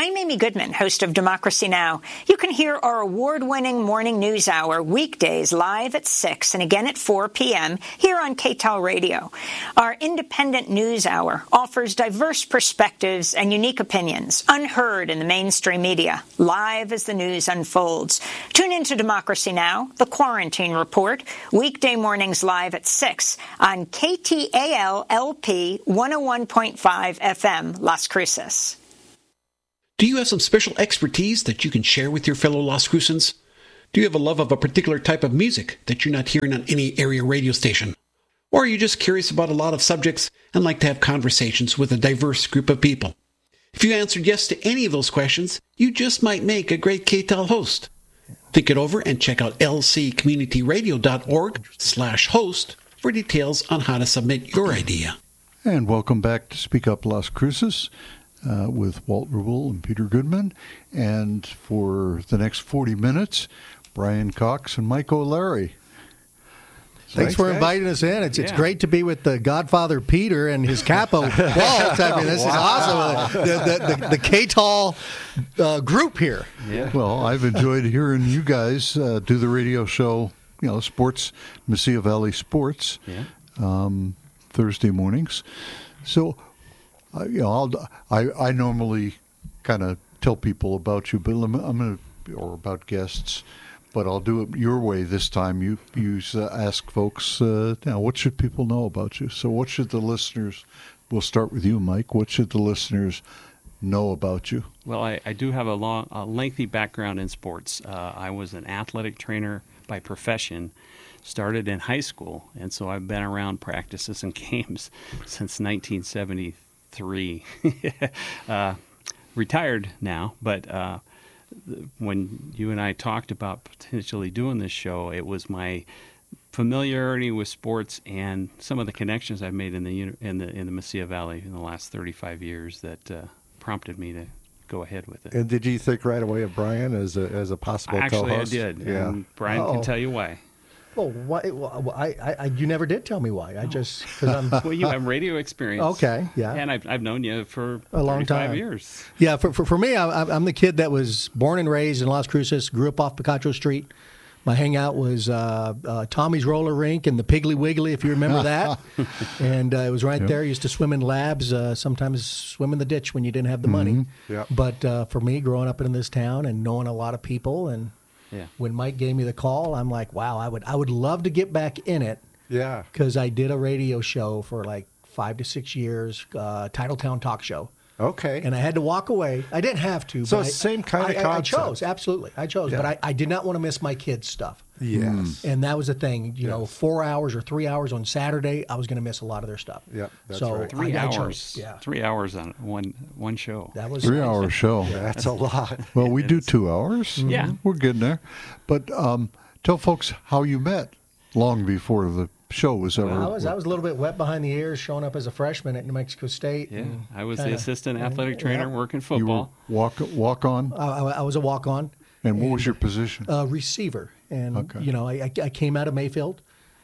I'm Amy Goodman, host of Democracy Now! You can hear our award-winning morning news hour weekdays live at 6 and again at 4 p.m. here on KTAL Radio. Our independent news hour offers diverse perspectives and unique opinions, unheard in the mainstream media, live as the news unfolds. Tune into Democracy Now!, The Quarantine Report, weekday mornings live at 6 on KTAL-LP 101.5 FM, Las Cruces. Do you have some special expertise that you can share with your fellow Las Crucens? Do you have a love of a particular type of music that you're not hearing on any area radio station? Or are you just curious about a lot of subjects and like to have conversations with a diverse group of people? If you answered yes to any of those questions, you just might make a great KTAL host. Think it over and check out lccommunityradio.org/host for details on how to submit your idea. And welcome back to Speak Up Las Cruces with Walt Rubel and Peter Goodman. And for the next 40 minutes, Brian Cox and Mike O'Leary. Thanks for inviting us in. It's great to be with the Godfather Peter and his capo Walt. I mean, this is awesome. The KTAL group here. Yeah. Well, I've enjoyed hearing you guys do the radio show, sports, Mesilla Valley Sports, Thursday mornings. So, I normally kind of tell people about you, but I'm going to, or about guests. But I'll do it your way this time. You ask folks, what should people know about you? So what should the listeners, we'll start with you, Mike, what should the listeners know about you? Well, I do have a lengthy background in sports. I was an athletic trainer by profession, started in high school, and so I've been around practices and games since 1973. Retired now, but when you and I talked about potentially doing this show, it was my familiarity with sports and some of the connections I've made in the Mesilla Valley in the last 35 years that prompted me to go ahead with it. And did you think right away of Brian as a possible co-host? Actually, I did. Yeah. And Brian can tell you why. Well, why? Well, you never did tell me why. I just because I'm. Well, you have radio experience. Okay, yeah. And I've known you for a long time. 35 years. Yeah, for me, I'm the kid that was born and raised in Las Cruces. Grew up off Picacho Street. My hangout was Tommy's Roller Rink and the Piggly Wiggly, if you remember that. And it was right there. Used to swim in labs. Sometimes swim in the ditch when you didn't have the money. Yeah. But for me, growing up in this town and knowing a lot of people and. Yeah. When Mike gave me the call, I'm like, wow, I would love to get back in it. Yeah. Because I did a radio show for like 5 to 6 years, Titletown Talk Show. Okay. And I had to walk away. I didn't have to. So but same kind of concept. I chose, absolutely. I chose. Yeah. But I did not want to miss my kids' stuff. Yes. And that was the thing. 4 hours or 3 hours on Saturday, I was going to miss a lot of their stuff. Yeah, that's so right. 3 hours. chose, yeah. 3 hours on one show. That was 3 hour show. Yeah, that's a lot. Well, we do 2 hours. Yeah. We're getting there. But tell folks how you met long before the show was ever. I was a little bit wet behind the ears showing up as a freshman at New Mexico State. Yeah, I was the assistant athletic trainer working football. You were walk on? I was a walk-on. And what was your position? Receiver. And, I came out of Mayfield,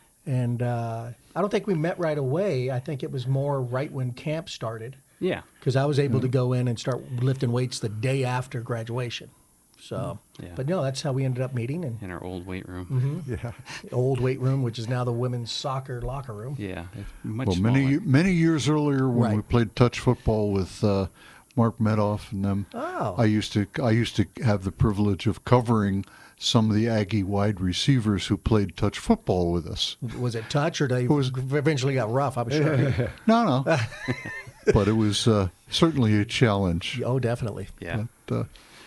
and I don't think we met right away. I think it was more right when camp started. Yeah. Because I was able to go in and start lifting weights the day after graduation. So, But that's how we ended up meeting. And in our old weight room. Yeah. Old weight room, which is now the women's soccer locker room. Yeah, it's much smaller. many years earlier when we played touch football with Mark Medoff and them, I used to have the privilege of covering some of the Aggie wide receivers who played touch football with us. Was it touch or they eventually got rough? I'm sure. No. But it was certainly a challenge. Oh, definitely. Yeah. But,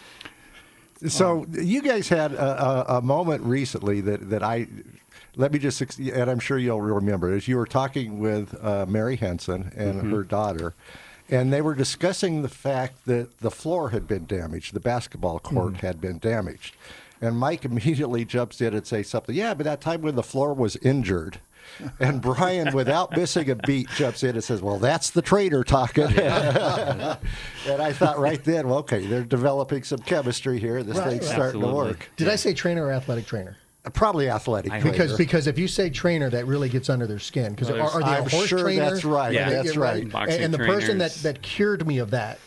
so you guys had a moment recently that let me just, and I'm sure you'll remember, as you were talking with Mary Henson and her daughter, and they were discussing the fact that the floor had been damaged, the basketball court had been damaged. And Mike immediately jumps in and says something, but that time when the floor was injured. And Brian, without missing a beat, jumps in and says, well, that's the trainer talking. And I thought right then, well, okay, they're developing some chemistry here. This thing's starting to work. Did I say trainer or athletic trainer? Probably athletic trainer. Because if you say trainer, that really gets under their skin. Because are they a horse trainer? That's right. Yeah, that's right. And the person that cured me of that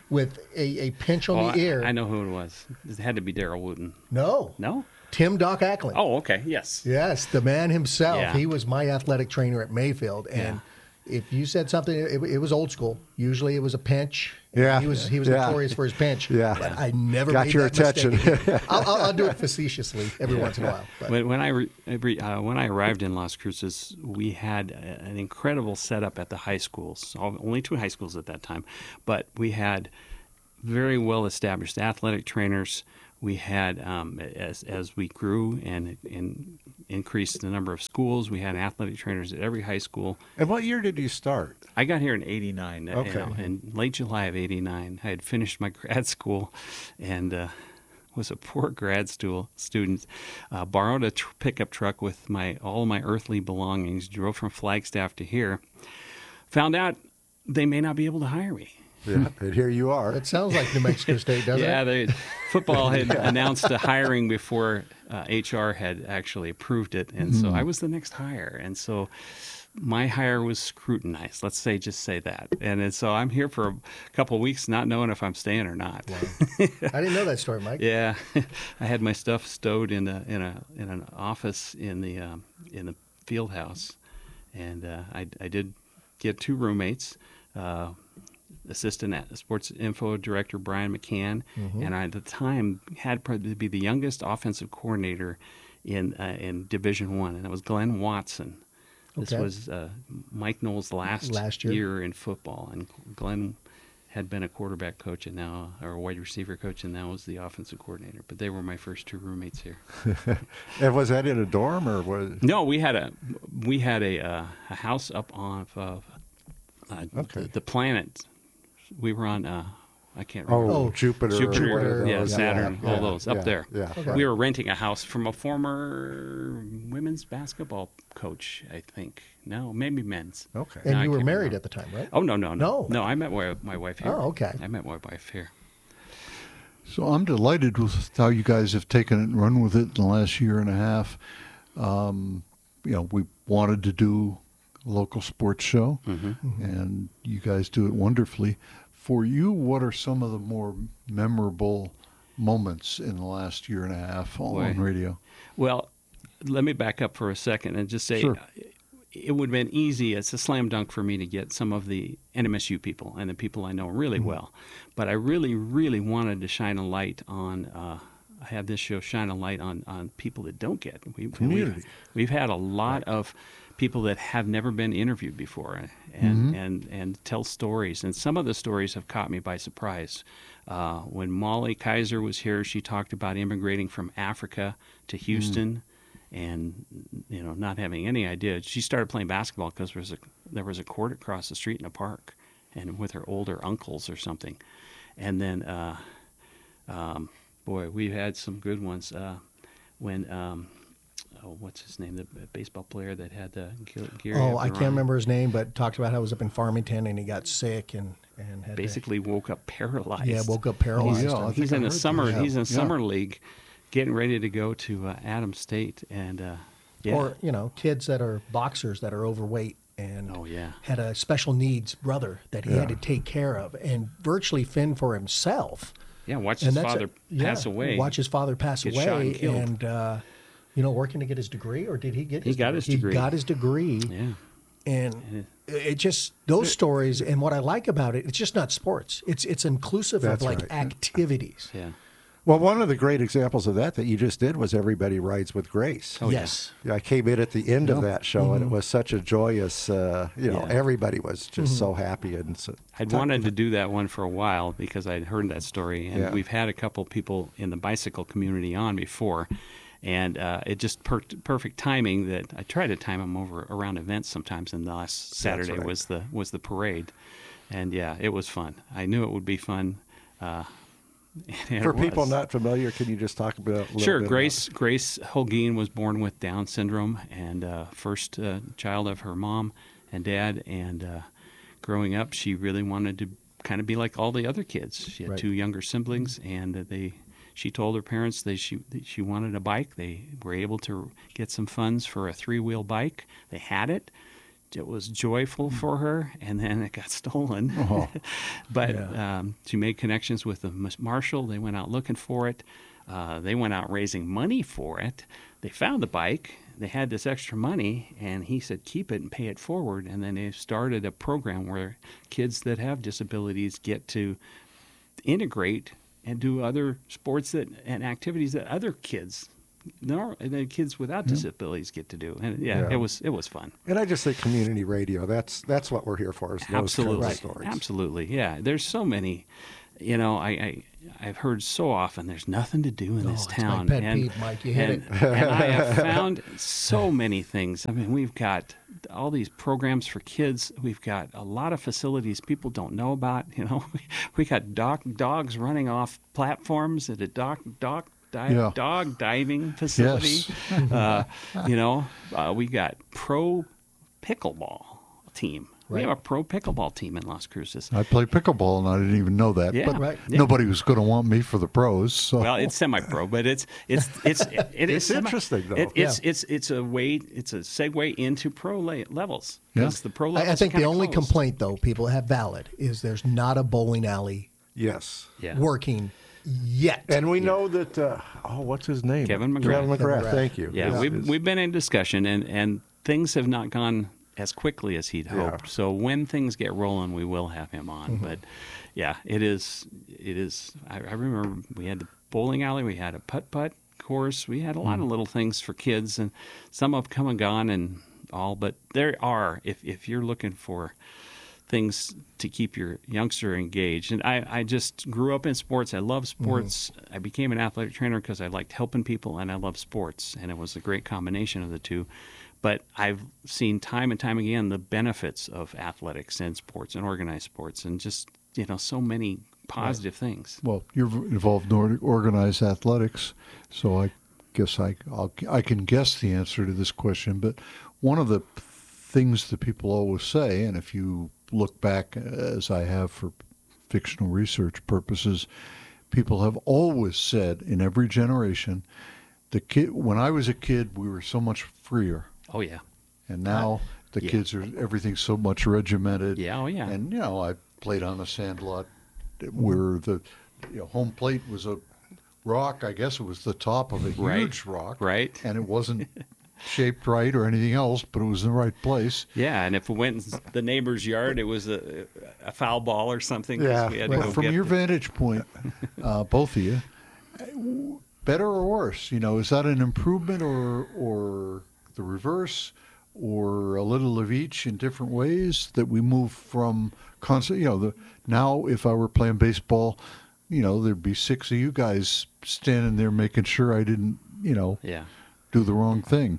with a pinch on Oh, the ear. I know who it was. It had to be Darrell Wooten. No. No? Tim Doc Ackland. Oh, okay. Yes. Yes, the man himself. Yeah. He was my athletic trainer at Mayfield, and if you said something, it was old school. Usually, it was a pinch. Yeah. he was Yeah. notorious for his pinch. Yeah. But I never Got made your that attention. mistake. I'll do it facetiously every once in a while. But. When I arrived in Las Cruces, we had an incredible setup at the high schools. Only 2 high schools at that time, but we had very well established athletic trainers. We had, as we grew and increased the number of schools, we had athletic trainers at every high school. And what year did you start? I got here in '89. Okay. In late July of '89, I had finished my grad school, and was a poor grad student. Borrowed a pickup truck with all of my earthly belongings. Drove from Flagstaff to here. Found out they may not be able to hire me. Yeah, and here you are. It sounds like New Mexico State, doesn't it? Football had announced a hiring before HR had actually approved it, and so I was the next hire. And so my hire was scrutinized. Let's just say that. And so I'm here for a couple of weeks, not knowing if I'm staying or not. Wow. I didn't know that story, Mike. Yeah, I had my stuff stowed in an office in the field house, and I did get 2 roommates. Assistant sports info director Brian McCann, and I, at the time, had probably be the youngest offensive coordinator in Division I, and that was Glenn Watson. This was Mike Knowles' last year in football, and Glenn had been a quarterback coach or a wide receiver coach, and now was the offensive coordinator. But they were my first 2 roommates here. And was that in a dorm or was? No, we had a house up on the planet. We were on, I can't remember. Oh, Jupiter. Yeah, Saturn, all those up there. Yeah. Okay. We were renting a house from a former women's basketball coach, I think. No, maybe men's. Okay. And No, I you were can't married remember. at the time, right? Oh, no. No. No, I met my wife here. Oh, okay. I met my wife here. So I'm delighted with how you guys have taken it and run with it in the last year and a half. We wanted to do a local sports show, and you guys do it wonderfully. For you, what are some of the more memorable moments in the last year and a half on radio? Well, let me back up for a second and just say it would have been easy. It's a slam dunk for me to get some of the NMSU people and the people I know really well. But I really, really wanted to shine a light on have this show shine a light on people that don't get. We've had a lot of people that have never been interviewed before and tell stories. And some of the stories have caught me by surprise. When Molly Kaiser was here, she talked about immigrating from Africa to Houston and not having any idea. She started playing basketball because there was a court across the street in a park and with her older uncles or something. And then, we've had some good ones. When what's his name? The baseball player that had Gary. I can't remember his name, but talked about how he was up in Farmington and he got sick and had basically woke up paralyzed. Yeah, woke up paralyzed. Oh, yeah, I think He's I in the heard summer. that. He's in summer league, getting ready to go to Adams State, and Or kids that are boxers that are overweight and had a special needs brother that he had to take care of and virtually fend for himself. Yeah, watch his father pass away. Watch his father pass Get away, shot and killed. and working to get his degree, or did he get? He got his degree. He got his degree. Yeah. And it just those stories, and what I like about it, it's just not sports. It's inclusive of activities. Yeah. Well, one of the great examples of that you just did was Everybody Rides with Grace. Oh, yes. Yeah, I came in at the end of that show, and it was such a joyous, everybody was just so happy. And so, I'd wanted to do that one for a while because I'd heard that story, and we've had a couple people in the bicycle community on before, and it just perfect timing that I try to time them over around events sometimes, and the last Saturday was the parade, and it was fun. I knew it would be fun. For people not familiar, can you just talk about a little bit? Grace Holguin was born with Down syndrome and first child of her mom and dad. And growing up, she really wanted to kind of be like all the other kids. She had 2 younger siblings, and she told her parents that she wanted a bike. They were able to get some funds for a 3-wheel bike. They had it. joyful for her, and then it got stolen. But she made connections with the marshal. They went out looking for it. They went out raising money for it. They found the bike. They had this extra money, and he said, keep it and pay it forward. And then they started a program where kids that have disabilities get to integrate and do other sports and activities that other kids, the kids without disabilities, get to do. And it was fun. And I just think community radio, that's what we're here for, is those kinds of stories. Absolutely, yeah. There's so many. I've heard so often there's nothing to do in this town. It's my pet peeve, Mike. You hit it. And I have found so many things. I mean, we've got all these programs for kids. We've got a lot of facilities people don't know about. We got dogs running off platforms at a dog diving facility. Yes. We got pro pickleball team. We have a pro pickleball team in Las Cruces. I play pickleball, and I didn't even know that. Yeah, but nobody was going to want me for the pros. So. Well, it's semi-pro, but it's interesting though. It's a segue into pro levels. Yeah. The pro levels I think the only closed. complaint, though, people have valid is there's not a bowling alley working yet. And we know that, what's his name? Kevin McGrath. Thank you. Yeah, we've been in discussion, and things have not gone as quickly as he'd hoped. So when things get rolling, we will have him on. But it is. I remember we had the bowling alley, we had a putt-putt course, we had a lot of little things for kids, and some have come and gone and all. But there are, if you're looking for things to keep your youngster engaged. And I just grew up in sports. I love sports. I became an athletic trainer because I liked helping people, and I love sports, and it was a great combination of the two. But I've seen time and time again the benefits of athletics and sports and organized sports, and just so many positive things. Well, you're involved in organized athletics, so I guess I can guess the answer to this question. But one of the things that people always say, and if you look back, as I have for fictional research purposes, people have always said in every generation, when I was a kid, we were so much freer. Oh, yeah. And now the kids everything's so much regimented. Yeah, oh, yeah. And, I played on a sand lot where the home plate was a rock. I guess it was the top of a huge rock. Right. And it wasn't shaped right or anything else, but it was in the right place. Yeah, and if it went in the neighbor's yard, it was a foul ball or something. Yeah. We had to go From get your vantage point, both of you, better or worse? Is that an improvement or the reverse, or a little of each in different ways, that we move from constant, now if I were playing baseball, there'd be 6 of you guys standing there making sure I didn't, do the wrong thing.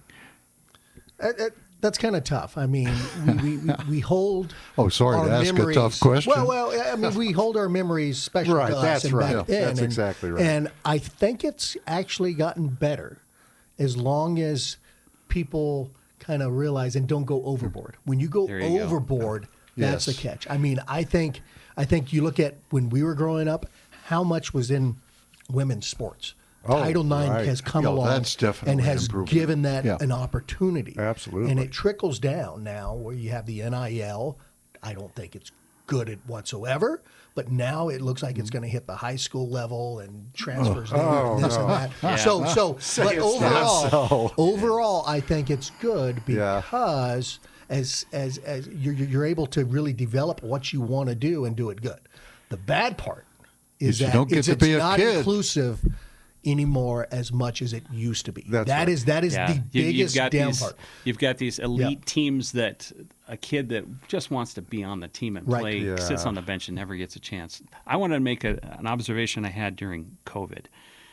That's kind of tough. I mean, we hold. Oh, sorry our to ask memories. a tough question. Well, I mean, we hold our memories special to us. That's and right. back then, That's exactly right. And I think it's actually gotten better, as long as people kind of realize and don't go overboard. When you go overboard, that's a catch. I mean, I think you look at when we were growing up, how much was in women's sports. Title IX has come along that's definitely and has given that Yeah. an opportunity. Absolutely. And it trickles down now where you have the NIL. I don't think it's good at whatsoever, but now it looks like it's going to hit the high school level and transfers there and this and that. Yeah. But overall, I think it's good because as you're able to really develop what you want to do and do it good. The bad part is you that don't get to be a not kid. inclusive anymore as much as it used to be. That is Yeah. the biggest down part. You've got these elite teams that a kid that just wants to be on the team and play sits on the bench and never gets a chance. I want to make an observation I had during COVID.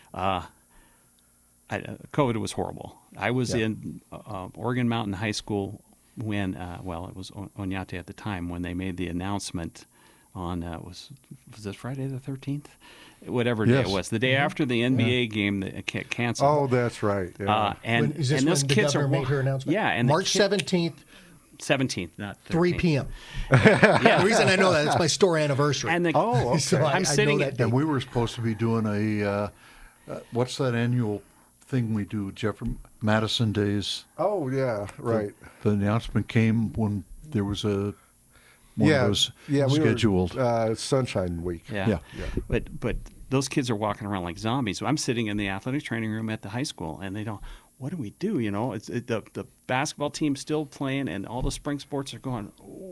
COVID was horrible. I was in Oregon Mountain High School when, it was Oñate at the time, when they made the announcement on, was it Friday the 13th? Whatever day it was, the day after the NBA game that canceled. Oh, that's right. Yeah. Is this when the governor made her announcement? Yeah, and March 17th. 17th, not 13th. 3 p.m. The reason I know that, it's my store anniversary. And So I'm sitting at And we were supposed to be doing what's that annual thing we do, Jeffrey Madison Days. Oh yeah, right. The announcement came when there was one of those scheduled. We were, Sunshine Week. Yeah. But those kids are walking around like zombies. So I'm sitting in the athletic training room at the high school, and they don't. What do we do? You know, the basketball team's still playing, and all the spring sports are going.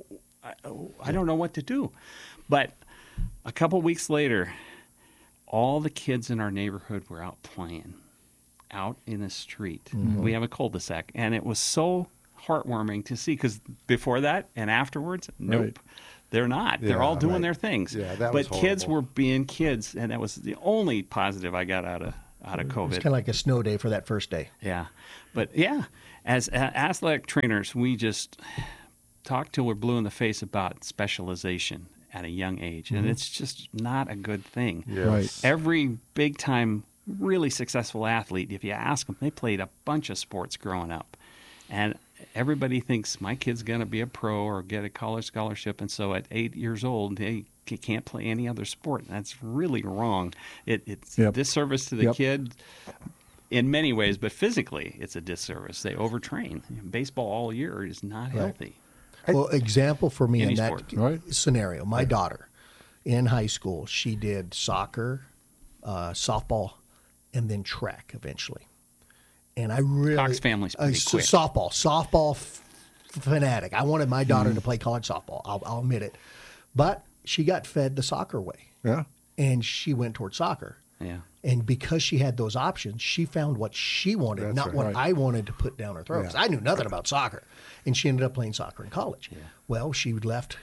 I don't know what to do. But a couple weeks later, all the kids in our neighborhood were out playing, out in the street. Mm-hmm. We have a cul-de-sac, and it was so heartwarming to see, because before that and afterwards, nope. Right. They're not. They're all doing their things. Yeah, that was horrible. Kids were being kids, and that was the only positive I got out of COVID. It was kind of like a snow day for that first day. Yeah. But, as athletic trainers, we just talk till we're blue in the face about specialization at a young age, and it's just not a good thing. Yes. Right. Every big-time, really successful athlete, if you ask them, they played a bunch of sports growing up. And everybody thinks my kid's going to be a pro or get a college scholarship, and so at 8 years old, they can't play any other sport. And that's really wrong. It's a disservice to the kid in many ways, but physically it's a disservice. They overtrain. Baseball all year is not healthy. Well, example for me Any in that sport. scenario, my daughter in high school, she did soccer, softball, and then track eventually. And I really Cox family's pretty quick. Softball fanatic. I wanted my daughter to play college softball. I'll admit it, but she got fed the soccer way. Yeah. And she went towards soccer. Yeah. And because she had those options, she found what she wanted, That's not right. what I wanted to put down her throat. 'Cause I knew nothing about soccer, and she ended up playing soccer in college. Yeah. Well, she left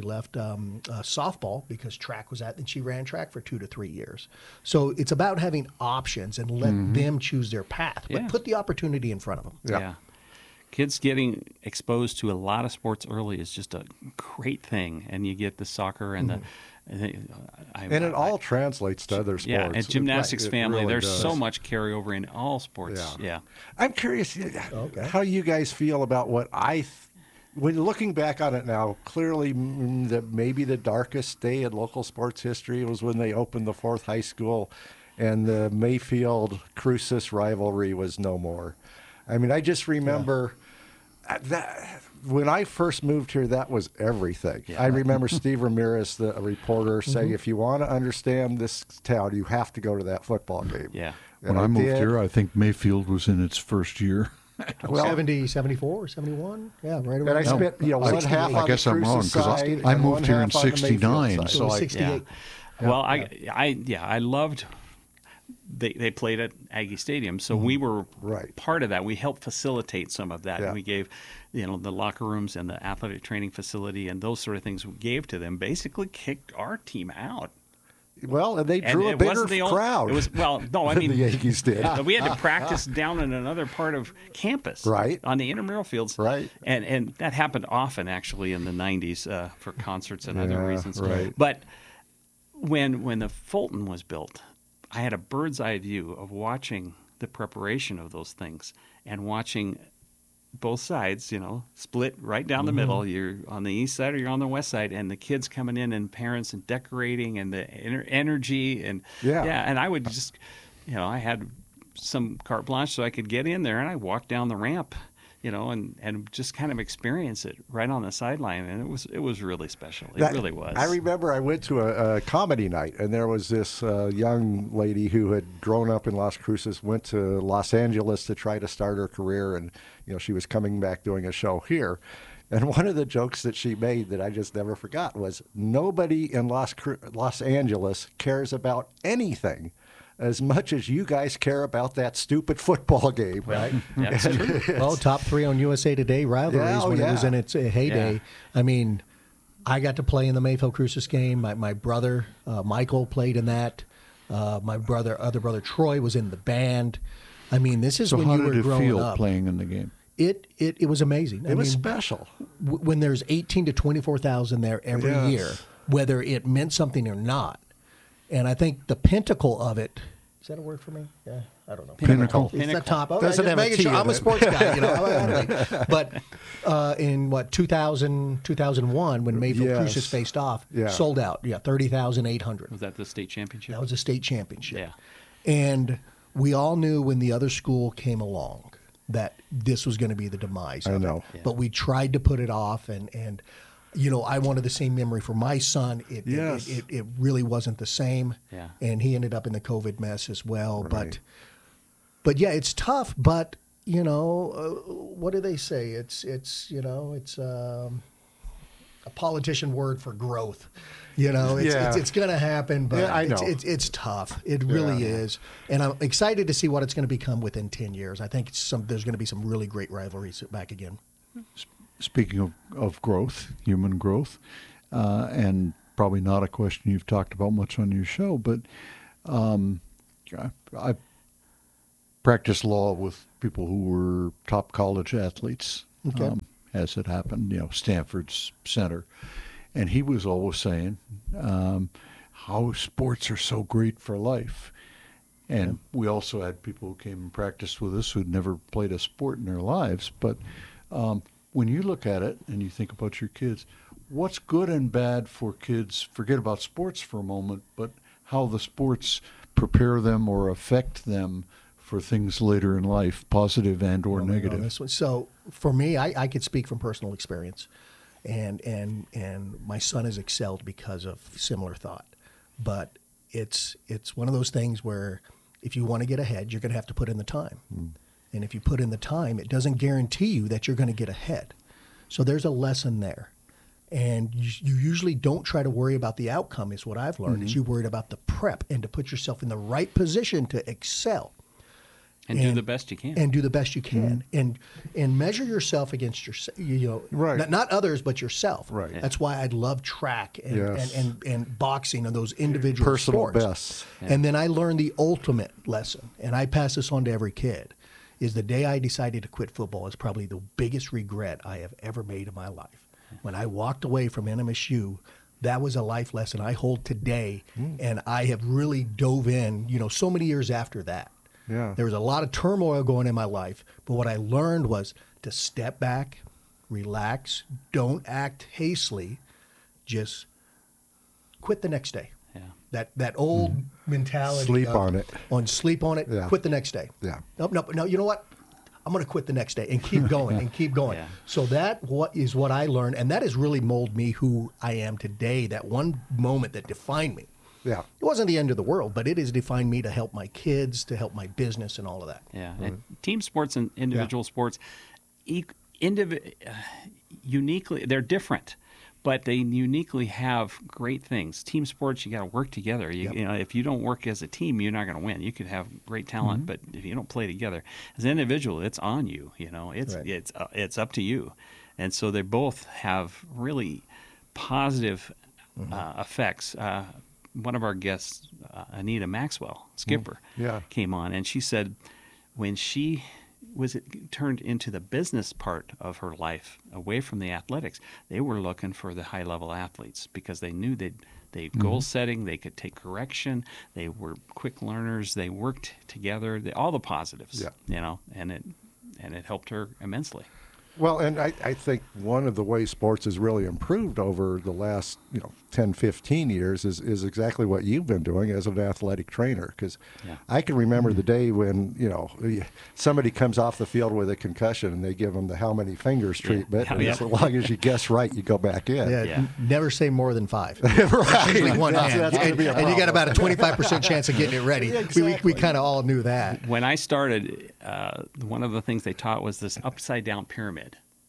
softball because track was and she ran track for 2 to 3 years. So it's about having options and let them choose their path, but put the opportunity in front of them. Yeah. Kids getting exposed to a lot of sports early is just a great thing, and you get the soccer and the. And it all translates to other sports. Yeah, and gymnastics It family, really there's does. so much carryover in all sports. Yeah. I'm curious how you guys feel about what when looking back on it now, clearly maybe the darkest day in local sports history was when they opened the 4th high school and the Mayfield-Cruces rivalry was no more. I mean, I just remember that when I first moved here, that was everything. Yeah. I remember Steve Ramirez, the reporter, saying, if you want to understand this town, you have to go to that football game. Yeah. When I moved here, I think Mayfield was in its first year. Well, 70, 74, 71? Yeah, right around And I spent, one half on I guess the I'm wrong, Cruces side because I and moved one here in half on the Mayfield 69. side. So 68. Yeah. Well, I loved. They played at Aggie Stadium, so we were part of that. We helped facilitate some of that. Yeah. We gave, the locker rooms and the athletic training facility and those sort of things we gave to them. Basically, kicked our team out. Well, and they drew a bigger crowd. I mean, the Yankees did. We had to practice down in another part of campus, on the intramural fields, and that happened often actually in the '90s for concerts and other reasons. Right. But when the Fulton was built, I had a bird's eye view of watching the preparation of those things and watching both sides, split right down the middle. You're on the east side or you're on the west side, and the kids coming in and parents and decorating and the energy and and I would just, I had some carte blanche so I could get in there, and I walked down the ramp, and just kind of experience it right on the sideline, and it was really special. It really was. I remember I went to a comedy night, and there was this young lady who had grown up in Las Cruces, went to Los Angeles to try to start her career, and she was coming back doing a show here. And one of the jokes that she made that I just never forgot was, nobody in Los Angeles cares about anything as much as you guys care about that stupid football game. Right. That's true. Well, top 3 on USA Today rivalries when it was in its heyday. Yeah. I mean, I got to play in the Mayfield Cruces game. My brother, Michael, played in that. My other brother, Troy, was in the band. I mean, this is when you were growing up. So how did it feel playing in the game? It was amazing. It was special. When there's 18 to 24,000 there every year, whether it meant something or not. And I think the pinnacle of it, is that a word for me? Yeah, I don't know. Pinnacle. It's the top. Okay, Doesn't have a T in I'm a it. sports guy, But in 2001, when Mayfield Cruces faced off, sold out. 30,800. Was that the state championship? That was a state championship. Yeah. And we all knew when the other school came along that this was going to be the demise. I know. Yeah. But we tried to put it off, and I wanted the same memory for my son. It really wasn't the same. Yeah. And he ended up in the COVID mess as well. Right. But yeah, it's tough. But what do they say? It's a politician word for growth. It's going to happen, but I know. it's tough. It really is. And I'm excited to see what it's going to become within 10 years. I think there's going to be some really great rivalries back again. Speaking of growth, human growth, and probably not a question you've talked about much on your show, but I practiced law with people who were top college athletes, as it happened, Stanford's center. And he was always saying how sports are so great for life. And we also had people who came and practiced with us who'd never played a sport in their lives. But when you look at it and you think about your kids, what's good and bad for kids? Forget about sports for a moment, but how the sports prepare them or affect them for things later in life, positive and or negative. So for me, I could speak from personal experience. And my son has excelled because of similar thought. But it's one of those things where if you want to get ahead, you're going to have to put in the time. And if you put in the time, it doesn't guarantee you that you're going to get ahead. So there's a lesson there. And you usually don't try to worry about the outcome, is what I've learned, is you worried about the prep and to put yourself in the right position to excel. And do the best you can. And do the best you can. And measure yourself against yourself, Right. not others, but yourself. Right. Yeah. That's why I love track Yes. and boxing and those individual Personal sports. bests. Yeah. And then I learned the ultimate lesson, and I pass this on to every kid, is the day I decided to quit football is probably the biggest regret I have ever made in my life. When I walked away from NMSU, that was a life lesson I hold today, and I have really dove in, so many years after that. Yeah. There was a lot of turmoil going in my life, but what I learned was to step back, relax, don't act hastily, just quit the next day. Yeah. That old mentality. Sleep on it. Sleep on it, Yeah. quit the next day. Yeah. No, you know what? I'm going to quit the next day and keep going and keep going. Yeah. So that is what I learned, and that has really molded me who I am today, that one moment that defined me. Yeah. It wasn't the end of the world, but it has defined me to help my kids, to help my business, and all of that. Yeah, and team sports and individual sports, uniquely, they're different, but they uniquely have great things. Team sports, you got to work together. If you don't work as a team, you're not going to win. You could have great talent, but if you don't play together, as an individual, it's on you. It's up to you, and so they both have really positive effects. One of our guests, Anita Maxwell, skipper, came on, and she said when she turned into the business part of her life, away from the athletics, they were looking for the high-level athletes because they knew they goal setting, they could take correction, they were quick learners, they worked together, all the positives, and it helped her immensely. Well, and I think one of the ways sports has really improved over the last 10, 15 years is exactly what you've been doing as an athletic trainer. Because I can remember the day when somebody comes off the field with a concussion and they give them the how many fingers treatment. And as long as you guess right, you go back in. Never say more than 5. Right. Usually one hand. That's gonna be a and you got problem. about a 25% chance of getting it ready. Exactly. We kind of all knew that. When I started, one of the things they taught was this upside-down pyramid.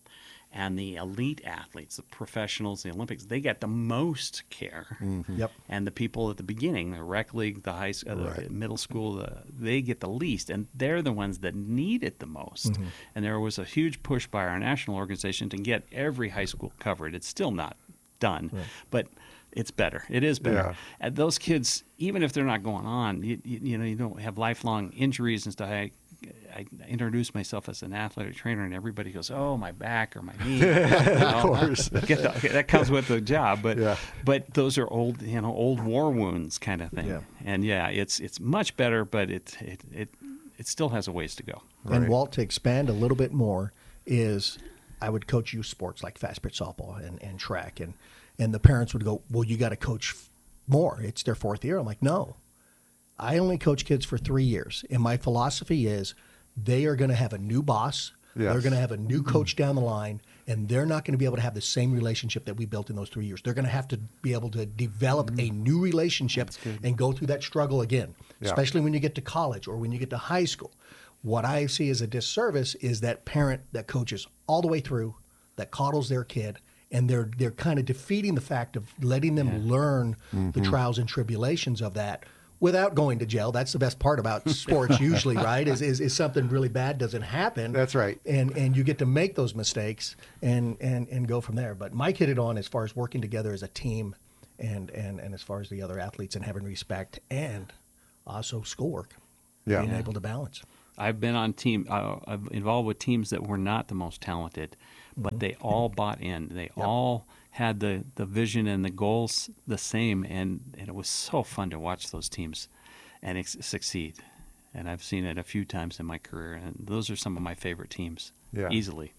And the elite athletes, the professionals, the Olympics, they get the most care. Yep. And the people at the beginning, the rec league, the high school, the middle school, they get the least. And they're the ones that need it the most. And there was a huge push by our national organization to get every high school covered. It's still not done, but it's better. It is better. Yeah. And those kids, even if they're not going on, you don't have lifelong injuries and stuff. I introduce myself as an athletic trainer, and everybody goes, "Oh, my back or my knee." Of course, that comes with the job. But those are old war wounds kind of thing. Yeah. And it's much better, but it still has a ways to go. And Walt, to expand a little bit more, is I would coach youth sports like fast pitch softball and track, and the parents would go, "Well, you got to coach more. It's their 4th year." I'm like, "No, I only coach kids for 3 years, and my philosophy is they are going to have a new boss. Yes. They're going to have a new coach down the line, and they're not going to be able to have the same relationship that we built in those 3 years. They're going to have to be able to develop a new relationship and go through that struggle again, especially when you get to college or when you get to high school. What I see as a disservice is that parent that coaches all the way through, that coddles their kid, and they're kind of defeating the fact of letting them learn the trials and tribulations of that without going to jail. That's the best part about sports usually, right? Is something really bad doesn't happen. That's right. And you get to make those mistakes and go from there. But Mike hit it on as far as working together as a team and as far as the other athletes and having respect and also schoolwork. Being able to balance. I've been on I've involved with teams that were not the most talented, but they all bought in. They all had the vision and the goals the same, and it was so fun to watch those teams and succeed. And I've seen it a few times in my career, and those are some of my favorite teams, easily.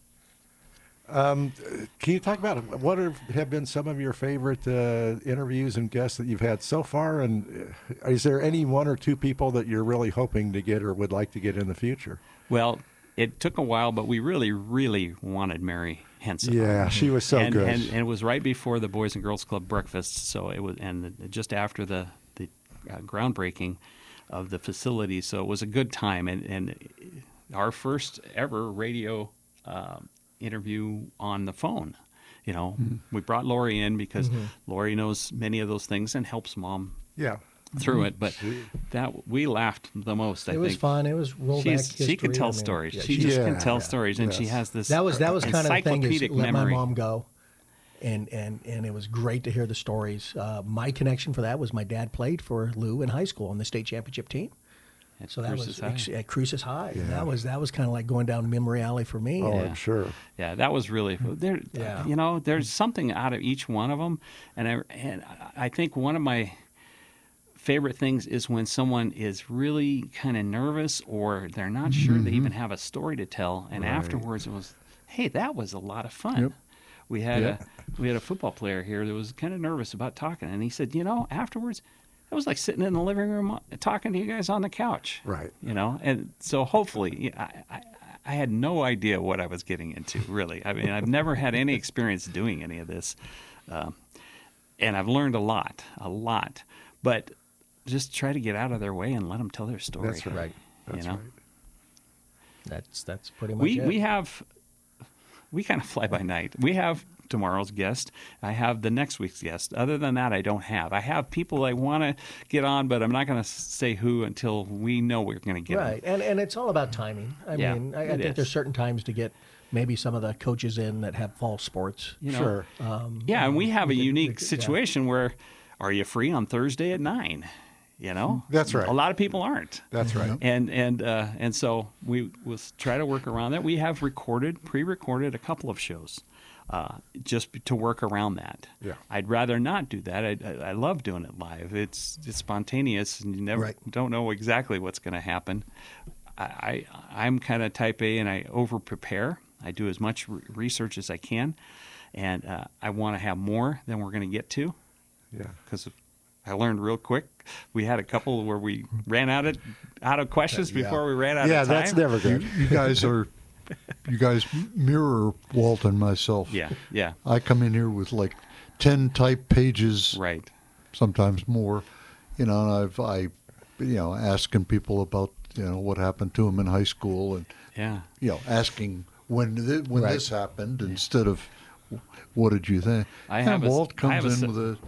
Can you talk about what have been some of your favorite interviews and guests that you've had so far? And is there any one or two people that you're really hoping to get or would like to get in the future? Well, it took a while, but we really, really wanted Mary Henson. Yeah, she was so good. And it was right before the Boys and Girls Club breakfast, so it was, and just after the groundbreaking of the facility, so it was a good time. And our first ever radio interview on the phone. You know, we brought Lori in because Lori knows many of those things and helps Mom through it. But that we laughed the most. I think it was fun. It was rollback history. She can tell stories. She just can tell stories, and she has this. That was kind of the thing. Is let memory. my mom go, and it was great to hear the stories. My connection for that was my dad played for Lou in high school on the state championship team. So that was at Cruces High. Yeah. That was kind of like going down memory alley for me. Oh, I'm sure. Yeah, that was really there. You know, there's something out of each one of them, and I think one of my favorite things is when someone is really kind of nervous or they're not sure they even have a story to tell, and afterwards it was, hey, that was a lot of fun. Yep. We had a football player here that was kind of nervous about talking, and he said, you know, afterwards. It was like sitting in the living room talking to you guys on the couch. Right. You know, and so hopefully, I had no idea what I was getting into, really. I mean, I've never had any experience doing any of this. And I've learned a lot. But just try to get out of their way and let them tell their story. That's right. That's right. That's pretty much it. We kind of fly by night. We have tomorrow's guest. I have the next week's guest. Other than that, I don't have. I have people I want to get on, but I'm not going to say who until we know we're going to get right. them. And it's all about timing. I mean, I think there's certain times to get maybe some of the coaches in that have fall sports. You know, and we have a unique situation where, are you free on Thursday at 9? You know, that's right. A lot of people aren't. That's right. And so we will try to work around that. We have pre-recorded a couple of shows. Just to work around that. Yeah. I'd rather not do that. I love doing it live. It's spontaneous, and you don't know exactly what's going to happen. I'm kind of type A, and I over-prepare. I do as much research as I can, and I want to have more than we're going to get to. Yeah. Because I learned real quick. We had a couple where we ran out of questions before we ran out of time. Yeah, that's never good. You guys mirror Walt and myself. Yeah. I come in here with like 10 typed pages, right? Sometimes more, and I asking people about what happened to them in high school, and asking when this happened instead of what did you think. Walt comes in with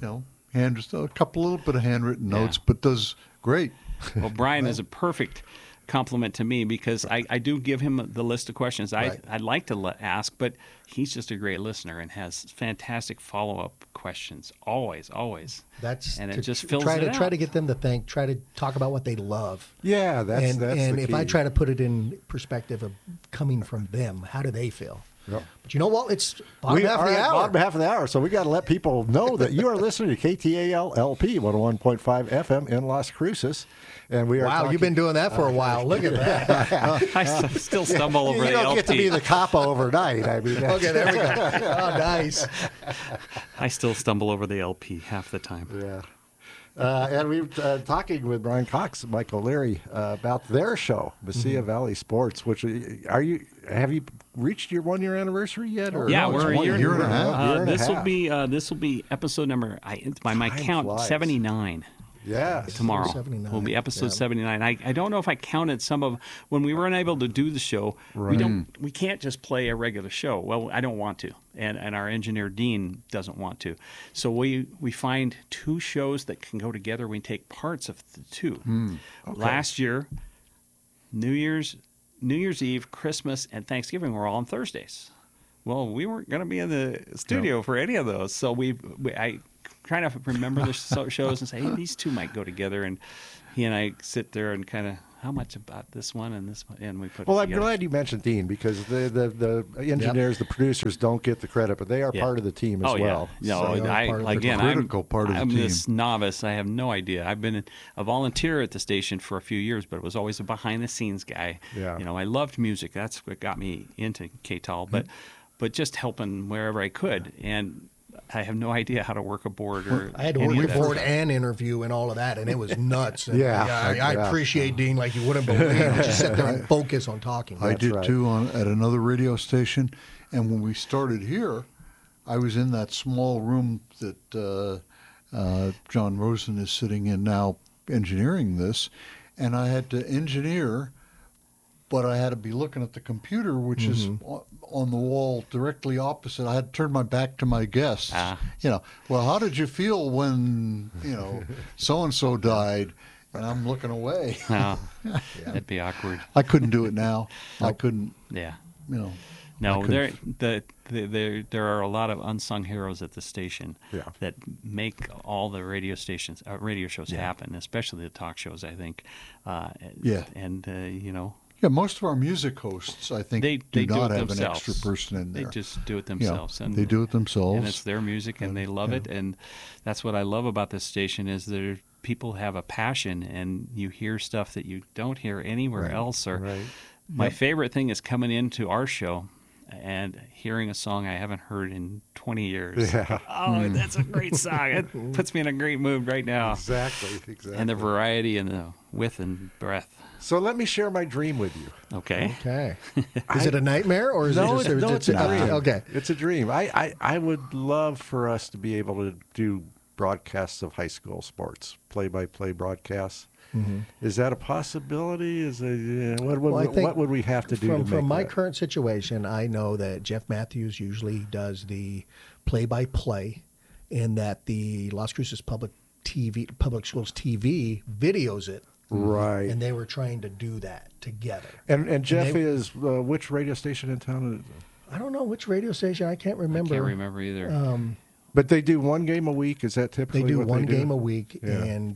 a little bit of handwritten notes, but does great. Well, Brian is a perfect compliment to me because I do give him the list of questions I'd like to ask, but he's just a great listener and has fantastic follow-up questions always. It just fills it out. Try to get them to think. Try to talk about what they love. Yeah, that's the if key. I try to put it in perspective of coming from them, how do they feel? Yep. But you know what? It's bottom half of the hour. Bottom half of the hour. So we got to let people know that you are listening to KTAL LP 101.5 FM in Las Cruces. And we are Wow, you've been doing that for a while. Look at that. I still stumble over the LP. You don't get to be the coppa overnight. I mean, okay, there we go. Oh, nice. I still stumble over the LP half the time. Yeah. And we were talking with Brian Cox and Mike O'Leary about their show, Mesilla Valley Sports. Which have you reached your 1-year anniversary yet? Or Yeah, no, we're it's a year and a half. This will be episode number, by my Time count, flies. 79. Yes. Tomorrow 79. will be episode 79. I don't know if I counted some of when we weren't able to do the show. We can't just play a regular show. Well, I don't want to, and our engineer Dean doesn't want to. So we find 2 shows that can go together. We take parts of the 2. Last year, New Year's Eve, Christmas, and Thanksgiving were all on Thursdays. Well, we weren't going to be in the studio for any of those, so I trying to remember the shows and say, hey, these 2 might go together. And he and I sit there and kind of, how much about this one and this one? And we put Well, it I'm together. glad you mentioned Dean because the engineers, the producers don't get the credit, but they are part of the team as well. Yeah. No, So, critical part of the I'm team. this novice. I have no idea. I've been a volunteer at the station for a few years, but was always a behind-the-scenes guy. Yeah. I loved music. That's what got me into KTAL, but just helping wherever I could. And I have no idea how to work a board or I had to any work of that board stuff. and interview and all of that, and it was nuts. And Yeah. I Yeah. appreciate Dean like you wouldn't believe. Just sit there and focus on talking. I did right. too at another radio station, and when we started here, I was in that small room that John Rosen is sitting in now, engineering this, and I had to engineer, but I had to be looking at the computer, which is on the wall directly opposite. I had to turn my back to my guests. Well, how did you feel when so and so died? And I'm looking away. No, that'd be awkward. I couldn't do it now. I couldn't. Yeah. I No, couldn't. there are a lot of unsung heroes at the station Yeah. that make all the radio shows happen, especially the talk shows. I think. Yeah. And Yeah, most of our music hosts, I think, they do do not it have themselves. an extra person in there. They just do it themselves. And they do it themselves. And it's their music, and they love it. And that's what I love about this station is people have a passion, and you hear stuff that you don't hear anywhere else. Or my favorite thing is coming into our show and hearing a song I haven't heard in 20 years. Yeah. Oh, that's a great song. It puts me in a great mood right now. Exactly. And the variety and the width and breadth. So let me share my dream with you. Okay. Okay. Is it a nightmare or is it just it's a dream. Okay. It's a dream. I would love for us to be able to do broadcasts of high school sports, play-by-play broadcasts. Is that a possibility? What would we have to do to make from my that? current situation, I know that Jeff Matthews usually does the play-by-play, and that the Las Cruces Public Schools TV videos it. Right. And they were trying to do that together. And Jeff they- is which radio station in town? I don't know which radio station. I can't remember. I can't remember either. But they do one game a week. Is that typically They do what one they do? game a week, Yeah. and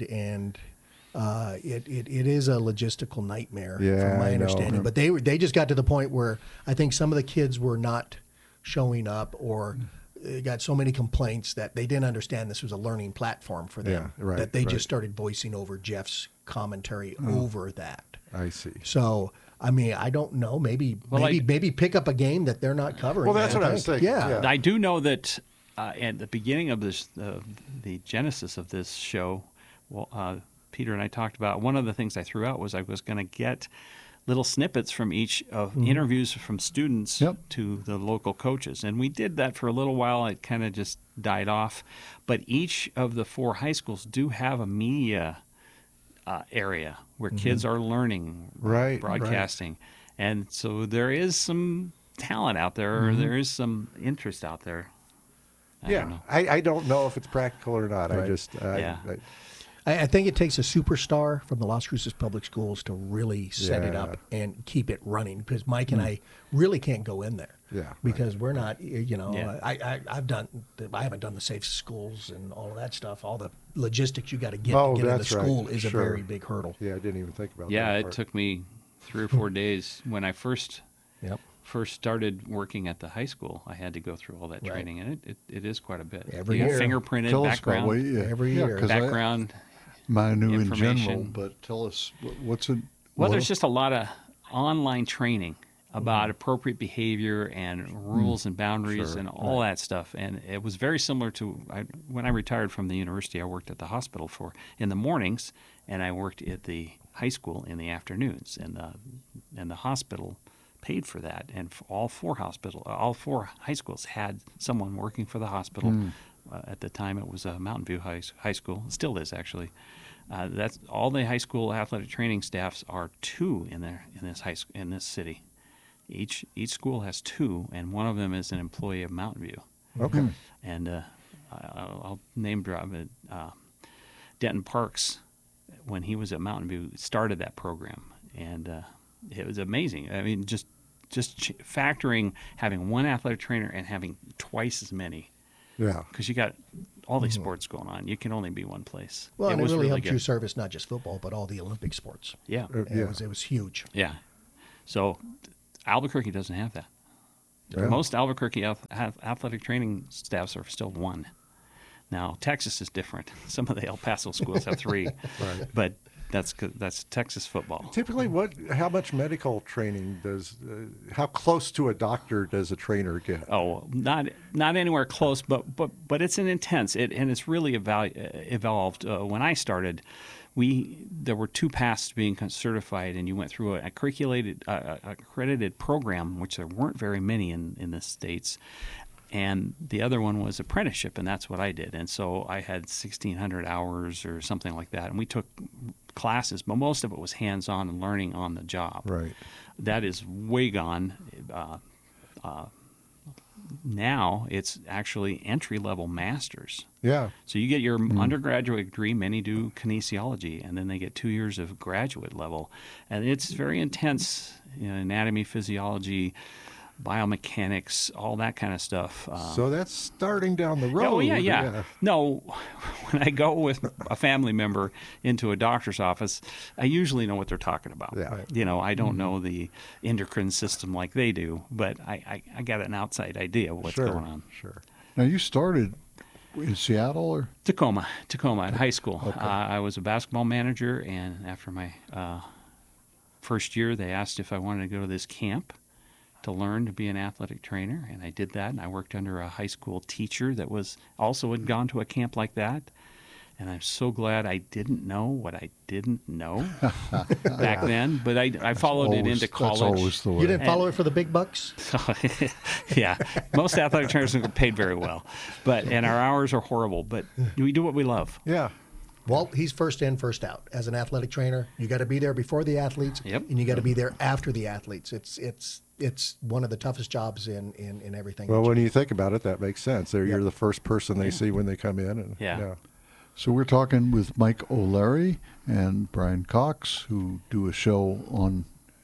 it is a logistical nightmare Yeah, from my I know. understanding. But they just got to the point where I think some of the kids were not showing up, or got so many complaints that they didn't understand this was a learning platform for them. Yeah, right, that they right. just started voicing over Jeff's commentary over that. I see. So I mean, I don't know. Maybe pick up a game that they're not covering. Well, that's I what I was think. thinking. Yeah. I do know that at the beginning of this, the genesis of this show, Peter and I talked about, one of the things I threw out was I was going to get little snippets from each of interviews from students to the local coaches. And we did that for a little while. It kind of just died off. But each of the 4 high schools do have a media area where kids are learning broadcasting. And so there is some talent out there, or there is some interest out there. I don't know. I don't know if it's practical or not. I just I think it takes a superstar from the Las Cruces Public Schools to really set it up and keep it running, because Mike and I really can't go in there. Yeah, because we're not, Yeah. I haven't done the safe schools and all of that stuff. All the logistics you got to get Oh, to get into that's right. school is Sure. a very big hurdle. Yeah, I didn't even think about that. Yeah, it part. took me 3 or 4 days when I first Yep. started working at the high school. I had to go through all that Right. training, and it is quite a bit. Every You got year. fingerprinted Tell us about background, Every year. 'cause background. I knew in general, information. but tell us what's it. Well, there's just a lot of online training. about appropriate behavior and rules and boundaries Sure. and all that stuff. And it was very similar to when I retired from the university. I worked at the hospital in the mornings, and I worked at the high school in the afternoons. And the hospital paid for that. And all four high schools had someone working for the hospital. At the time, it was Mountain View High School. It still is, actually. That's all the high school athletic training staffs are two in this city. Each school has two, and one of them is an employee of Mountain View. Okay. And I'll name drop it. Denton Parks, when he was at Mountain View, started that program, and it was amazing. I mean, just factoring having one athletic trainer and having twice as many. Yeah. Because you got all these sports going on. You can only be one place. Well, and it was really helped good. you service not just football, but all the Olympic sports. Yeah. And it was huge. Yeah. So Albuquerque doesn't have that. Yeah. Most Albuquerque athletic training staffs are still one. Now, Texas is different. Some of the El Paso schools have three. Right. But that's Texas football. Typically, how much medical training how close to a doctor does a trainer get? Oh, not anywhere close, but it's an intense. And it's really evolved. When I started, there were two paths to being certified, and you went through a accredited program, which there weren't very many in the States. And the other one was apprenticeship, and that's what I did. And so I had 1,600 hours or something like that. And we took classes, but most of it was hands-on and learning on the job. Right. That is way gone. Now it's actually entry-level masters. Yeah. So you get your undergraduate degree, many do kinesiology, and then they get 2 years of graduate level. And it's very intense, anatomy, physiology, biomechanics, all that kind of stuff. So that's starting down the road. Oh, yeah. No, when I go with a family member into a doctor's office, I usually know what they're talking about. Yeah. I don't know the endocrine system like they do, but I got an outside idea of what's going on. Sure. Now, you started in Seattle or? Tacoma at high school. Okay. I was a basketball manager, and after my first year, they asked if I wanted to go to this camp to learn to be an athletic trainer, and I did that, and I worked under a high school teacher that had gone to a camp like that, and I'm so glad I didn't know what I didn't know back then, but I followed it into college. That's always the way. You didn't follow it for the big bucks? Yeah, most athletic trainers are paid very well, and our hours are horrible, but we do what we love. Yeah. Well, he's first in, first out. As an athletic trainer, you got to be there before the athletes, and you got to be there after the athletes. It's one of the toughest jobs in everything. Well, when you think about it, that makes sense. You're the first person they see when they come in. And, So we're talking with Mike O'Leary and Brian Cox, who do a show on,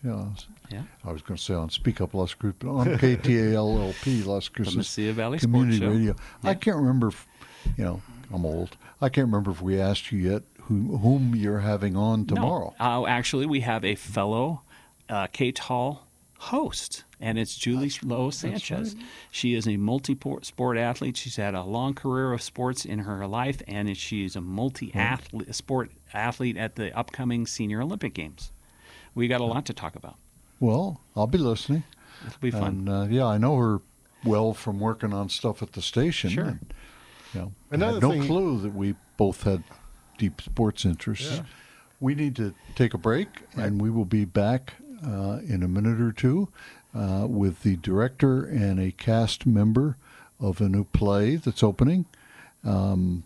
I was going to say on Speak Up Las Cruces, but on KTAL-LP, Las Cruces Mesilla Valley Community Sports Show. Radio. Yeah. I can't remember if, I'm old. I can't remember if we asked you yet whom you're having on tomorrow. No. Actually, we have a fellow KTAL host, and it's Julie Lowe Sanchez. Right. She is a multi-sport athlete. She's had a long career of sports in her life, and she's a multi-sport athlete at the upcoming Senior Olympic Games. We got a lot to talk about. Well, I'll be listening. It'll be fun. And, I know her well from working on stuff at the station. Sure. And, I had no clue that we both had deep sports interests. Yeah. We need to take a break, and we will be back in a minute or two with the director and a cast member of a new play that's opening, One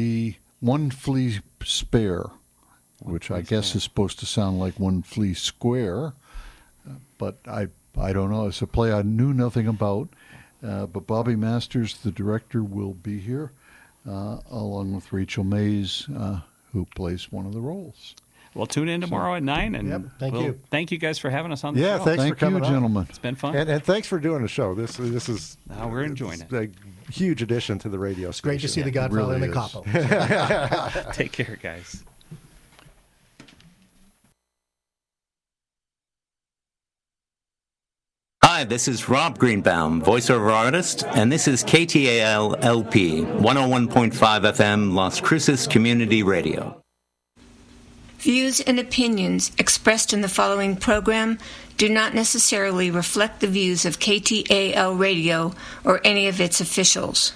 Flea Spare, which I guess is supposed to sound like One Flea Square, but I don't know. It's a play I knew nothing about, but Bobby Masters, the director, will be here, along with Rachel Mays, who plays one of the roles. Well, tune in tomorrow at 9, and thank you. Thank you guys for having us on the show. Thanks for coming on. Gentlemen. It's been fun. And thanks for doing the show. This is we're enjoying it. A huge addition to the radio station. Great to see the Godfather and the Capo. Take care, guys. Hi, this is Rob Greenbaum, voiceover artist, and this is KTAL-LP, 101.5 FM, Las Cruces Community Radio. Views and opinions expressed in the following program do not necessarily reflect the views of KTAL Radio or any of its officials.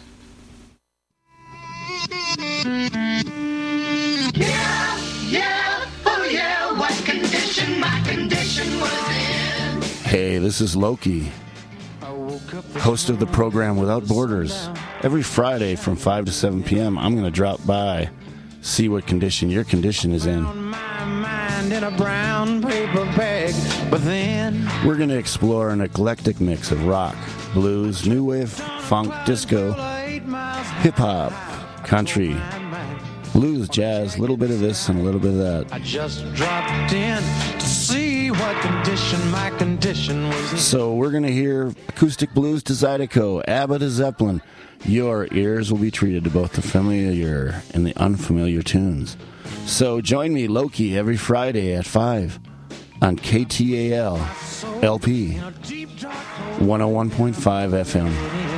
What condition my condition was in. Hey, this is Loki, host of the program Without Borders. Every Friday from 5 to 7 p.m., I'm going to drop by, see what condition your condition is in. In a brown paper bag, but then we're going to explore an eclectic mix of rock, blues, new wave, funk, disco, hip-hop, country, blues, jazz, a little bit of this and a little bit of that. I just dropped in to see what condition my condition was in. So we're going to hear acoustic blues to Zydeco, ABBA to Zeppelin. Your ears will be treated to both the familiar and the unfamiliar tunes. So join me, Loki, every Friday at 5 on KTAL LP 101.5 FM.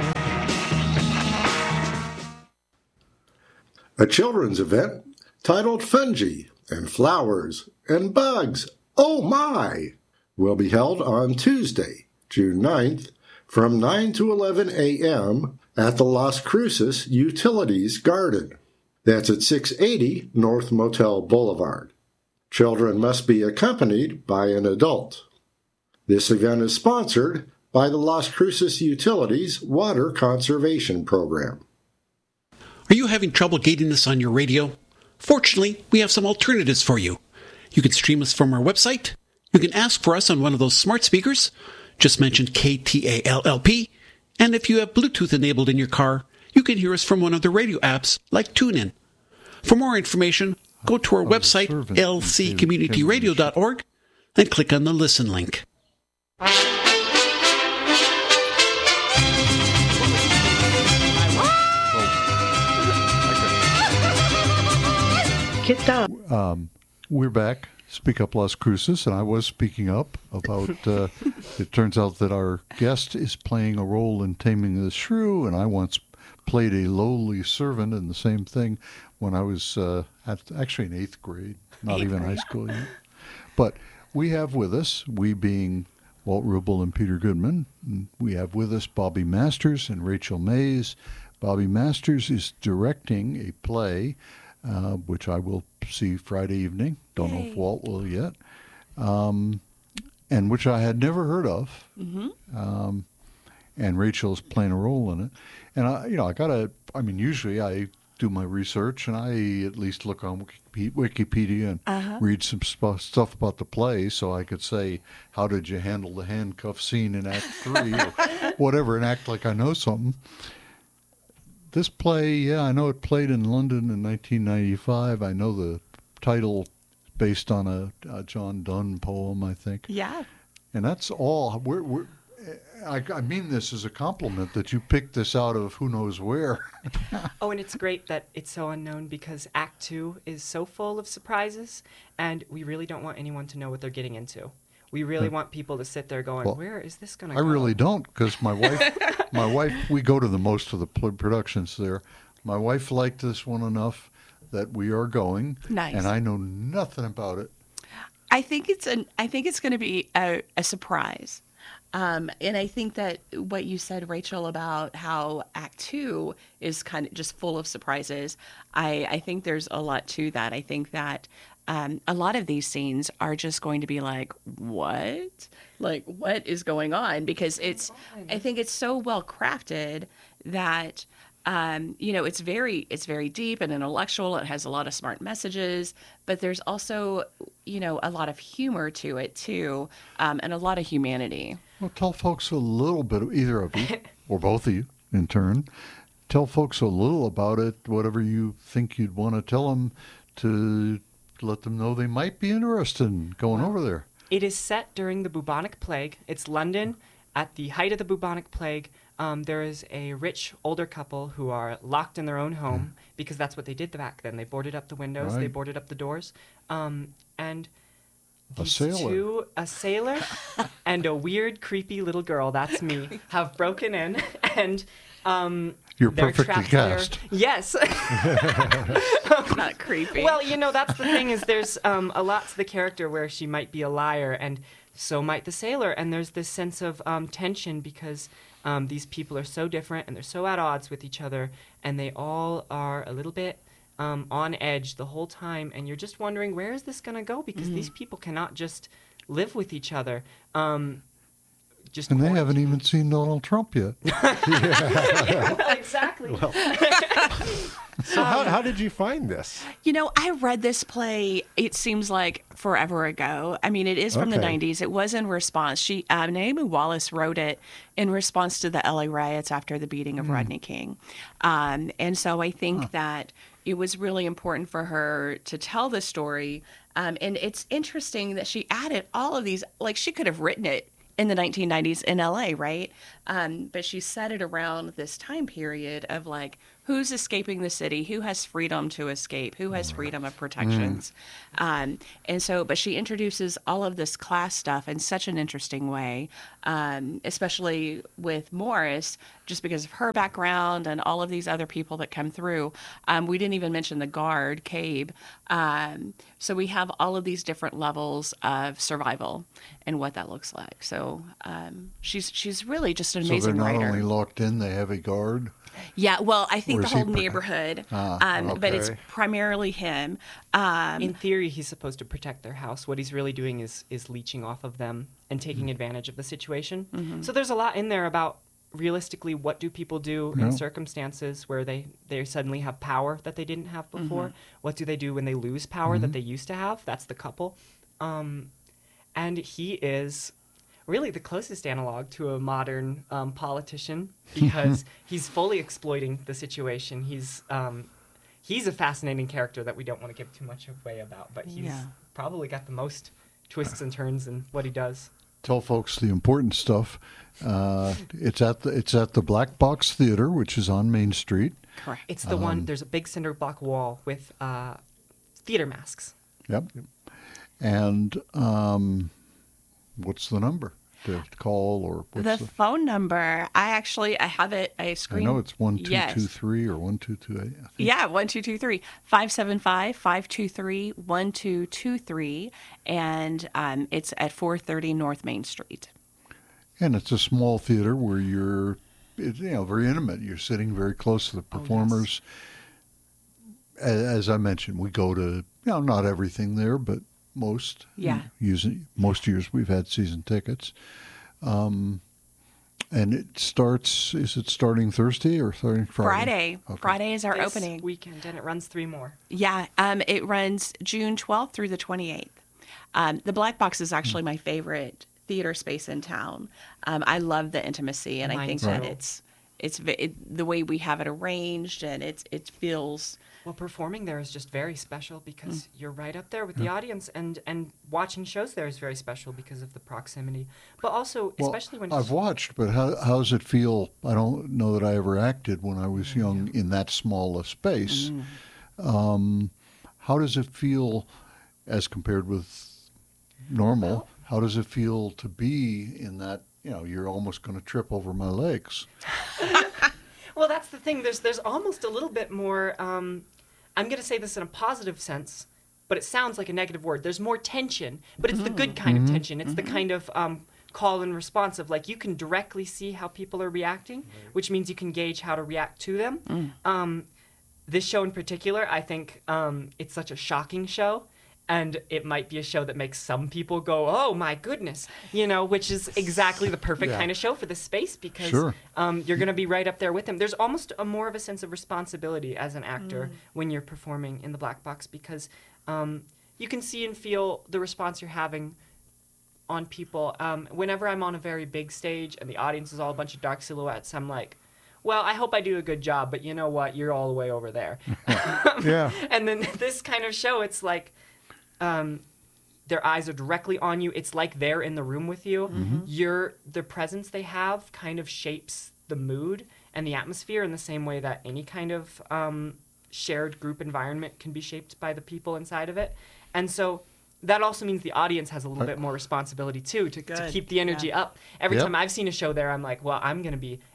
A children's event titled Fungi and Flowers and Bugs, oh my, will be held on Tuesday, June 9th from 9 to 11 a.m. at the Las Cruces Utilities Garden. That's at 680 North Motel Boulevard. Children must be accompanied by an adult. This event is sponsored by the Las Cruces Utilities Water Conservation Program. Are you having trouble getting this on your radio? Fortunately, we have some alternatives for you. You can stream us from our website. You can ask for us on one of those smart speakers. Just mention KTALLP. And if you have Bluetooth enabled in your car, you can hear us from one of the radio apps like TuneIn. For more information, go to our website, lccommunityradio.org, and click on the Listen link. We're back. Speak Up Las Cruces, and I was speaking up about, it turns out that our guest is playing a role in Taming the Shrew, and I once played a lowly servant in the same thing when I was actually in 8th grade, not even high school yet. But we have with us, we being Walt Rubel and Peter Goodman, we have with us Bobby Masters and Rachel Mays. Bobby Masters is directing a play, which I will see Friday evening. Don't know if Walt will yet. And which I had never heard of. Mm-hmm. And Rachel's playing a role in it. And usually I do my research and I at least look on Wikipedia and read some stuff about the play so I could say, how did you handle the handcuff scene in Act 3 or whatever, and act like I know something. This play, I know it played in London in 1995. I know the title based on a John Donne poem, I think. Yeah. And that's all. I mean this as a compliment that you picked this out of who knows where. Oh, and it's great that it's so unknown because Act 2 is so full of surprises, and we really don't want anyone to know what they're getting into. We really want people to sit there going, where is this going to go? I really don't, because my wife, we go to most of the productions there. My wife liked this one enough that we are going. Nice. And I know nothing about it. I think it's going to be a surprise. And I think that what you said, Rachel, about how Act 2 is kind of just full of surprises, I think there's a lot to that. I think that a lot of these scenes are just going to be like, what? Like, what is going on? Because I think it's so well crafted that, it's very deep and intellectual. It has a lot of smart messages, but there's also, a lot of humor to it too, and a lot of humanity. Well, tell folks a little bit, either of you, or both of you in turn, tell folks a little about it, whatever you think you'd want to tell them to let them know they might be interested in going over there. It is set during the bubonic plague. It's London at the height of the bubonic plague. There is a rich older couple who are locked in their own home because that's what they did back then. They boarded up the windows, they boarded up the doors, and a sailor and a weird, creepy little girl, that's me, have broken in, and You're they're perfectly trapped there. cast. Yes. Not creepy. Well, that's the thing is there's a lot to the character where she might be a liar, and so might the sailor. And there's this sense of tension because these people are so different and they're so at odds with each other, and they all are a little bit on edge the whole time. And you're just wondering, where is this going to go? Because these people cannot just live with each other. And they haven't even seen Donald Trump yet. Well, exactly. So how did you find this? I read this play, it seems like forever ago. I mean, it is from the 90s. It was in response. Naomi Wallace wrote it in response to the LA riots after the beating of Rodney King. And so I think that it was really important for her to tell the story. And it's interesting that she added all of these, like she could have written it in the 1990s in LA, right? But she set it around this time period of like, who's escaping the city? Who has freedom to escape? Who has freedom of protections? But she introduces all of this class stuff in such an interesting way, especially with Morris, just because of her background and all of these other people that come through. We didn't even mention the guard, Cabe. So we have all of these different levels of survival and what that looks like. So she's really just an amazing writer. So they're not writer. only locked in, they have a guard? Yeah, well, I think Or the is he whole neighborhood, okay. but it's primarily him. In theory, he's supposed to protect their house. What he's really doing is leeching off of them and taking advantage of the situation. So there's a lot in there about realistically what do people do in circumstances where they suddenly have power that they didn't have before. What do they do when they lose power that they used to have? That's the couple. And he is really the closest analog to a modern politician because he's fully exploiting the situation. He's a fascinating character that we don't want to give too much away about, but he's probably got the most twists and turns in what he does. Tell folks the important stuff. It's at the Black Box Theater, which is on Main Street. Correct. It's the one. There's a big cinder block wall with theater masks. Yep. And what's the number to call, or what's The phone number, I have it, I screen. I know it's 1223 or 1228. I think. Yeah, 1223 575-523-1223, and it's at 430 North Main Street. And it's a small theater where you're, very intimate. You're sitting very close to the performers. As I mentioned, we go to, not everything there, but most. Yeah. Most years we've had season tickets. And it starts, is it starting Thursday or starting Friday? Okay. Friday is our this opening. weekend, and it runs 3 more. Yeah, it runs June 12th through the 28th. The Black Box is actually my favorite theater space in town. I love the intimacy, and I think that it's the way we have it arranged, and it feels. Well, performing there is just very special because you're right up there with the audience, and watching shows there is very special because of the proximity. But also, especially when I've watched, but how does it feel? I don't know that I ever acted when I was young in that small a space. How does it feel as compared with normal? How does it feel to be in that? You're almost going to trip over my legs. Well, that's the thing. There's almost a little bit more. I'm going to say this in a positive sense, but it sounds like a negative word. There's more tension, but it's the good kind of tension. It's the kind of call and response of like you can directly see how people are reacting, which means you can gauge how to react to them. This show in particular, I think it's such a shocking show. And it might be a show that makes some people go, oh, my goodness, which is exactly the perfect kind of show for this space because you're going to be right up there with them. There's almost more of a sense of responsibility as an actor when you're performing in the Black Box because you can see and feel the response you're having on people. Whenever I'm on a very big stage and the audience is all a bunch of dark silhouettes, I'm like, well, I hope I do a good job, but you know what? You're all the way over there. And then this kind of show, it's like, their eyes are directly on you. It's like they're in the room with you. The presence they have kind of shapes the mood and the atmosphere in the same way that any kind of shared group environment can be shaped by the people inside of it. And so that also means the audience has a little bit more responsibility too to keep the energy up. Every time I've seen a show there, I'm like, well, I'm going to be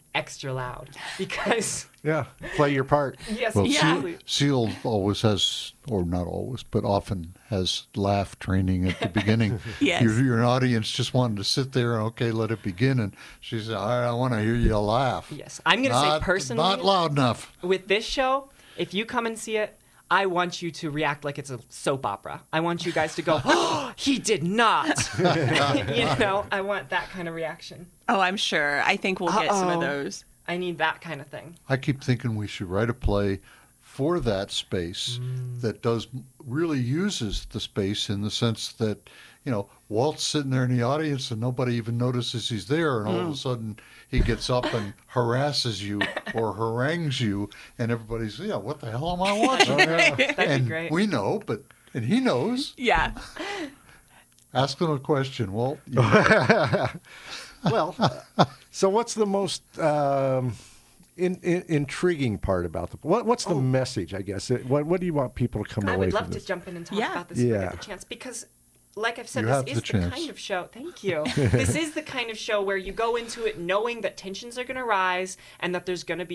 extra loud because Yeah, play your part. yes, Well, exactly. SEAL always has, or not always, but often has laugh training at the beginning. Yes. You're an audience just wanting to sit there and, okay, let it begin. And she said, I want to hear you laugh. Yes, I'm going to say personally, Not loud enough. with this show, if you come and see it, I want you to react like it's a soap opera. I want you guys to go, oh, he did not. I want that kind of reaction. Oh, I'm sure. I think we'll get some of Uh-oh. those. I need that kind of thing. I keep thinking we should write a play for that space that really uses the space in the sense that, Walt's sitting there in the audience and nobody even notices he's there, and all of a sudden he gets up and harasses you or harangues you, and everybody's, what the hell am I watching? That'd and be great. we know, and he knows. Yeah. Ask him a question, Walt. Well, so what's the most intriguing part about what's the message, I guess? What do you want people to come I away would from love this? to jump in and talk Yeah. about this if I Yeah. get the chance because, like I've said, You this have is the the chance. kind of show. Thank you. This is the kind of show where you go into it knowing that tensions are going to rise and that there's going to be